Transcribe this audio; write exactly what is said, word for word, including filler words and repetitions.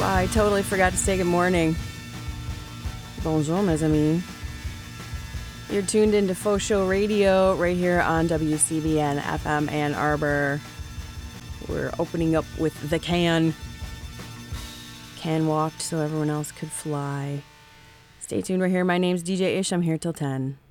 Wow, I totally forgot to say good morning. Bonjour, mes amis. You're tuned into Faux Show Radio right here on W C B N F M Ann Arbor. We're opening up with The Can. Can walked so everyone else could fly. Stay tuned right here. My name's D J Ish. I'm here till ten.